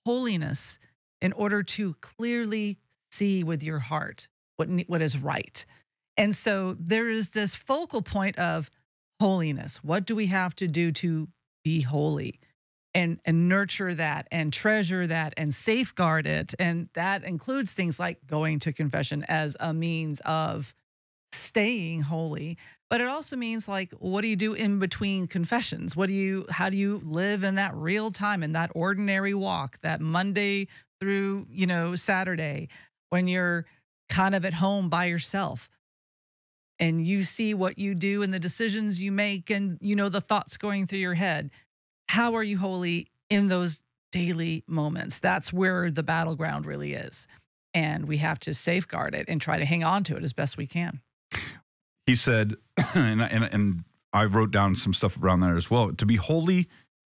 holiness in order to clearly see with your heart what is right. And so there is this focal point of holiness. What do we have to do to be holy? And nurture that and treasure that and safeguard it. And that includes things like going to confession as a means of staying holy. But it also means like, what do you do in between confessions? How do you live in that real time, in that ordinary walk, that Monday through, Saturday, when you're kind of at home by yourself and you see what you do and the decisions you make and, the thoughts going through your head. How are you holy in those daily moments? That's where the battleground really is. And we have to safeguard it and try to hang on to it as best we can. He said, and I wrote down some stuff around there as well. To be holy,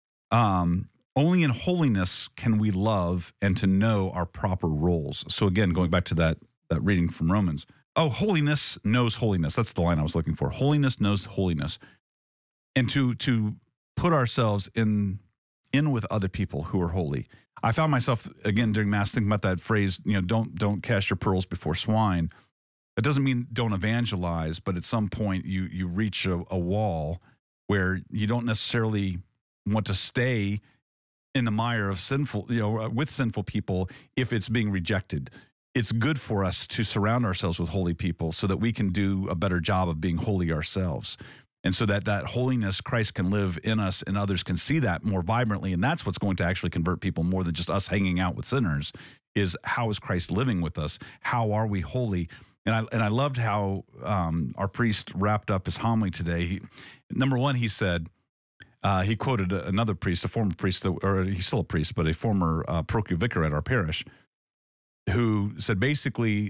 only in holiness can we love and to know our proper roles. So again, going back to that reading from Romans. Oh, holiness knows holiness. That's the line I was looking for. Holiness knows holiness. And to put ourselves in with other people who are holy. I found myself, again, during Mass thinking about that phrase, don't cast your pearls before swine. It doesn't mean don't evangelize, but at some point you reach a wall where you don't necessarily want to stay in the mire of sinful, with sinful people if it's being rejected. It's good for us to surround ourselves with holy people so that we can do a better job of being holy ourselves. And so that holiness, Christ can live in us and others can see that more vibrantly. And that's what's going to actually convert people more than just us hanging out with sinners, is how is Christ living with us? How are we holy? And I loved how our priest wrapped up his homily today. Number one, he said, he quoted another priest, a former priest, or he's still a priest, but a former parochial vicar at our parish, who said basically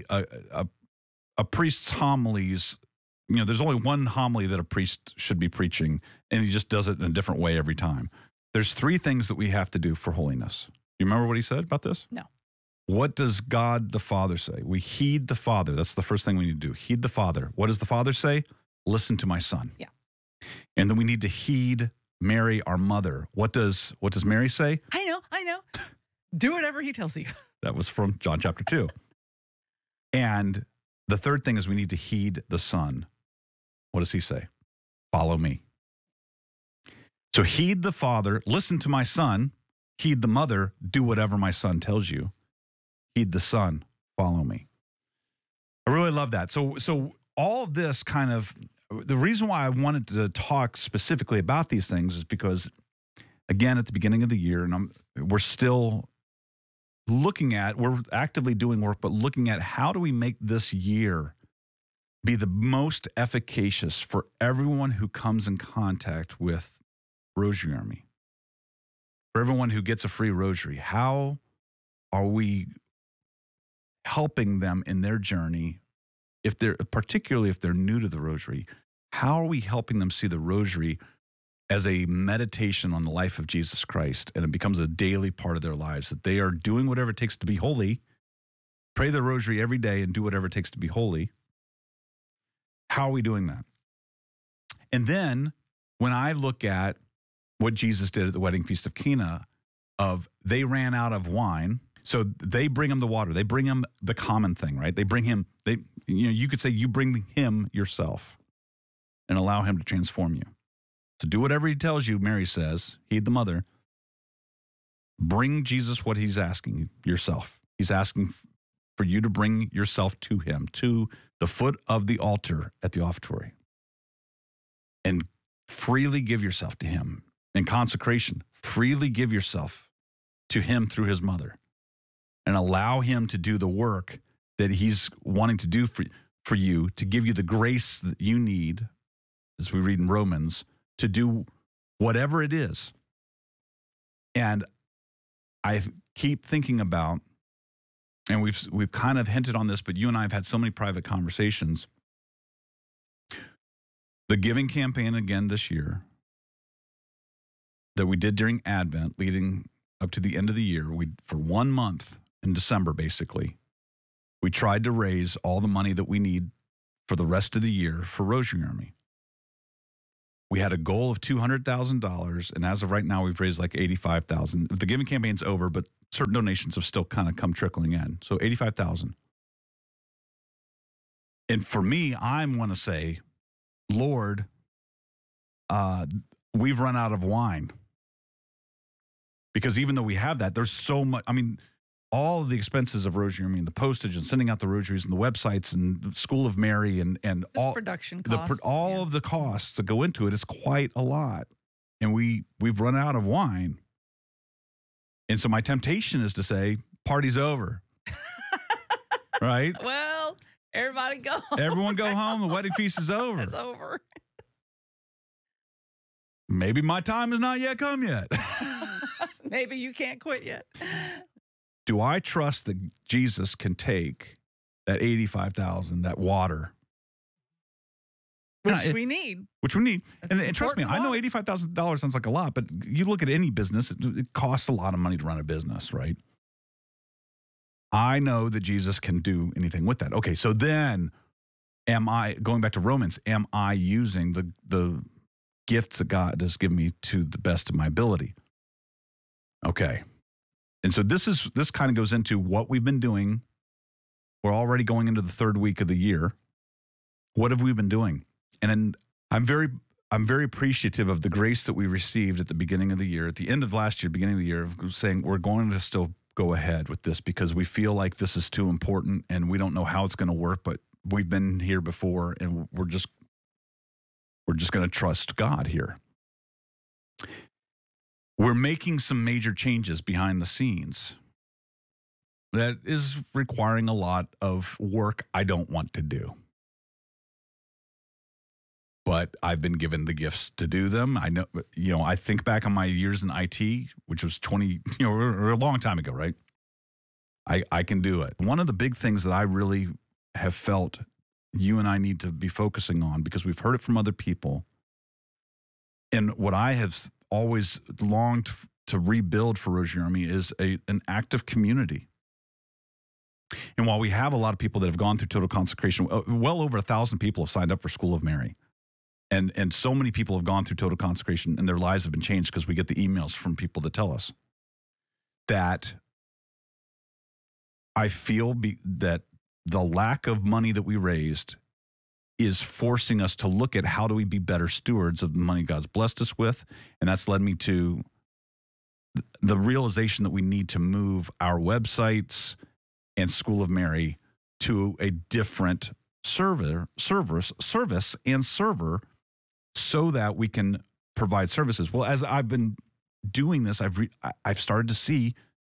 a priest's homilies, there's only one homily that a priest should be preaching, and he just does it in a different way every time. There's three things that we have to do for holiness. You remember what he said about this? No. What does God the Father say? We heed the Father. That's the first thing we need to do. Heed the Father. What does the Father say? Listen to my Son. Yeah. And then we need to heed Mary, our mother. What does Mary say? I know. Do whatever he tells you. That was from John chapter 2. And the third thing is we need to heed the Son. What does he say? Follow me. So heed the Father, listen to my Son, heed the mother, do whatever my Son tells you. Heed the Son, follow me. I really love that. So all of this kind of, the reason why I wanted to talk specifically about these things is because, again, at the beginning of the year, and we're still we're actively doing work, but looking at how do we make this year be the most efficacious for everyone who comes in contact with Rosary Army, for everyone who gets a free rosary. How are we helping them in their journey, particularly if they're new to the rosary? How are we helping them see the rosary as a meditation on the life of Jesus Christ, and it becomes a daily part of their lives, that they are doing whatever it takes to be holy, pray the rosary every day and do whatever it takes to be holy? How are we doing that? And then when I look at what Jesus did at the wedding feast of Cana, they ran out of wine, so they bring him the water. They bring him the common thing, right? They bring him, you could say you bring him yourself and allow him to transform you. So do whatever he tells you, Mary says, heed the mother. Bring Jesus what he's asking, yourself. He's asking for you to bring yourself to him, to the foot of the altar at the offertory, and freely give yourself to him. In consecration, freely give yourself to him through his mother, and allow him to do the work that he's wanting to do for you, to give you the grace that you need, as we read in Romans, to do whatever it is. And I keep thinking about, and we've kind of hinted on this, but you and I have had so many private conversations. The giving campaign again this year that we did during Advent, leading up to the end of the year, for 1 month in December, basically, we tried to raise all the money that we need for the rest of the year for Rosary Army. We had a goal of $200,000, and as of right now, we've raised like $85,000. The giving campaign's over, but certain donations have still kind of come trickling in. So $85,000. And for me, I want to say, Lord, we've run out of wine. Because even though we have that, there's so much. I mean, all of the expenses of Rosary, I mean, the postage and sending out the rosaries and the websites and the School of Mary and Just all production costs. all of the costs that go into it is quite a lot. And we've run out of wine. And so my temptation is to say, party's over. Right? Well, everybody go home. Everyone go home. The wedding feast is over. It's over. Maybe my time has not yet come yet. Maybe you can't quit yet. Do I trust that Jesus can take that $85,000, that water? Which we need. Which we need. That's And trust me, I know $85,000 sounds like a lot, but you look at any business, it costs a lot of money to run a business, right? I know that Jesus can do anything with that. Okay, so then going back to Romans, am I using the gifts that God has given me to the best of my ability? Okay. And so this kind of goes into what we've been doing. We're already going into the third week of the year. What have we been doing? And I'm very appreciative of the grace that we received at the beginning of the year, at the end of last year, beginning of the year, of saying we're going to still go ahead with this because we feel like this is too important and we don't know how it's going to work, but we've been here before and we're just going to trust God here. We're making some major changes behind the scenes that is requiring a lot of work I don't want to do. But I've been given the gifts to do them. I know, I think back on my years in IT, which was 20, or a long time ago, right? I can do it. One of the big things that I really have felt you and I need to be focusing on, because we've heard it from other people, and what I have always longed to rebuild for Rosary Army is an active community. And while we have a lot of people that have gone through total consecration, well over 1,000 people have signed up for School of Mary. And so many people have gone through total consecration and their lives have been changed because we get the emails from people that tell us that I feel that the lack of money that we raised is forcing us to look at how do we be better stewards of the money God's blessed us with. And that's led me to the realization that we need to move our websites and School of Mary to a different service and server so that we can provide services. Well, as I've been doing this, I've started to see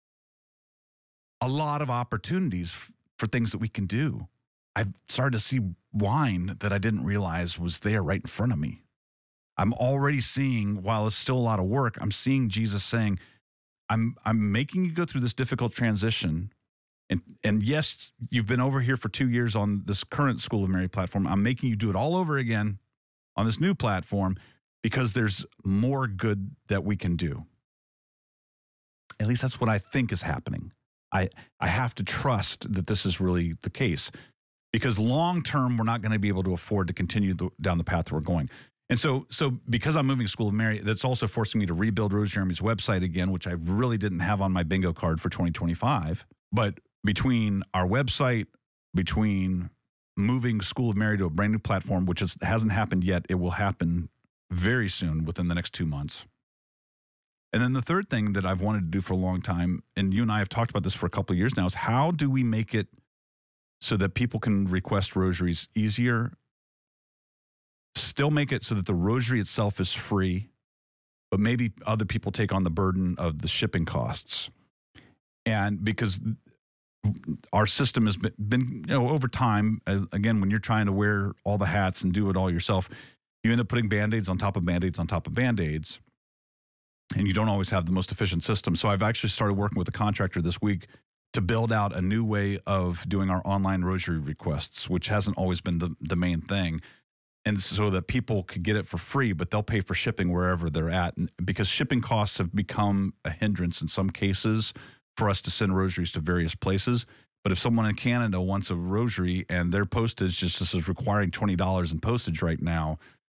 a lot of opportunities for things that we can do. I've started to see wine that I didn't realize was there right in front of me. I'm already seeing, while it's still a lot of work, I'm seeing Jesus saying, I'm making you go through this difficult transition. And yes, you've been over here for 2 years on this current School of Mary platform. I'm making you do it all over again on this new platform because there's more good that we can do. At least that's what I think is happening. I have to trust that this is really the case, because long term, we're not going to be able to afford to continue down the path we're going. And so because I'm moving to School of Mary, that's also forcing me to rebuild Rosary Army's website again, which I really didn't have on my bingo card for 2025. But between our website, between moving School of Mary to a brand new platform, which hasn't happened yet, it will happen very soon within the next 2 months. And then the third thing that I've wanted to do for a long time, and you and I have talked about this for a couple of years now, is how do we make it so that people can request rosaries easier, still make it so that the rosary itself is free, but maybe other people take on the burden of the shipping costs. And because our system has been over time, again, when you're trying to wear all the hats and do it all yourself, you end up putting Band-Aids on top of Band-Aids on top of Band-Aids, and you don't always have the most efficient system. So I've actually started working with a contractor this week to build out a new way of doing our online rosary requests, which hasn't always been the main thing. And so that people could get it for free, but they'll pay for shipping wherever they're at. And because shipping costs have become a hindrance in some cases for us to send rosaries to various places. But if someone in Canada wants a rosary and their postage just is requiring $20 in postage right now,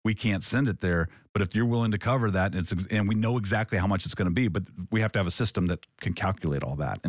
we can't send it there. But if you're willing to cover that, and we know exactly how much it's going to be, but we have to have a system that can calculate all that. And